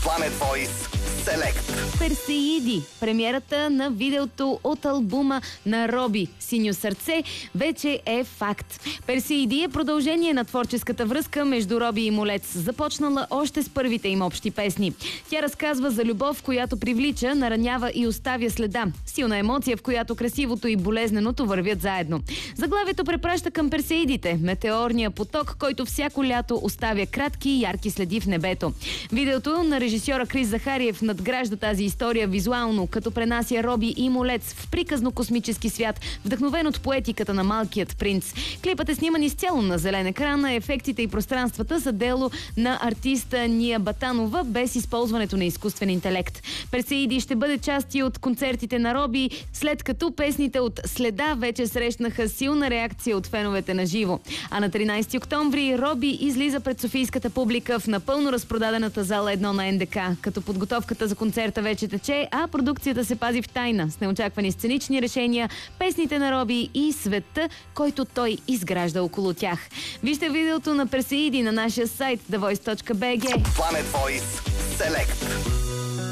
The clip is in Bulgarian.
Planet Voice Select. Персеиди, премиерата на видеото от албума на Роби "Синьо сърце" вече е факт. Персеиди е продължение на творческата връзка между Роби и Молец, започнала още с първите им общи песни. Тя разказва за любов, която привлича, наранява и оставя следа. Силна емоция, в която красивото и болезненото вървят заедно. Заглавието препраща към Персеидите, метеорния поток, който всяко лято оставя кратки и ярки следи в небето. Видеото на режисьора Крис Захариев надгражда тази история визуално, като пренася Роби и Молец в приказно космически свят, вдъхновен от поетиката на Малкият принц. Клипът е сниман изцяло на зелен екран, а ефектите и пространствата са дело на артиста Ния Батанова, без използването на изкуствен интелект. Персеиди ще бъде част и от концертите на Роби, след като песните от "Следа" вече срещнаха силна реакция от феновете на живо. А на 13 октомври Роби излиза пред софийската публика в напълно разпродадената зала 1 на НДК, като подготовката за концерта вече тече, а продукцията се пази в тайна, с неочаквани сценични решения, песните на Роби и света, който той изгражда около тях. Вижте видеото на Персеиди на нашия сайт thevoice.bg. Planet Voice Select.